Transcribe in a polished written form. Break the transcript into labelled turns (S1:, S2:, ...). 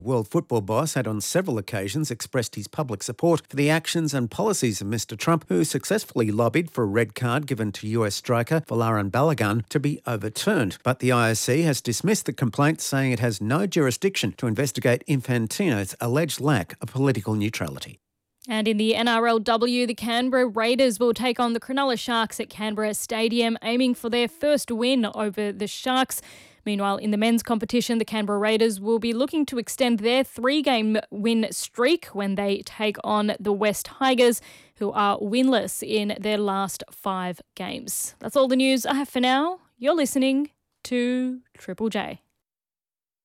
S1: World football boss had on several occasions expressed his public support for the actions and policies of Mr Trump, who successfully lobbied for a red card given to US striker Folarin Balogun to be overturned. But the IOC has dismissed the complaint, saying it has no jurisdiction to investigate Infantino's alleged lack of political neutrality.
S2: And in the NRLW, the Canberra Raiders will take on the Cronulla Sharks at Canberra Stadium, aiming for their first win over the Sharks. Meanwhile, in the men's competition, the Canberra Raiders will be looking to extend their 3-game win streak when they take on the West Tigers, who are winless in their last 5 games. That's all the news I have for now. You're listening to Triple J.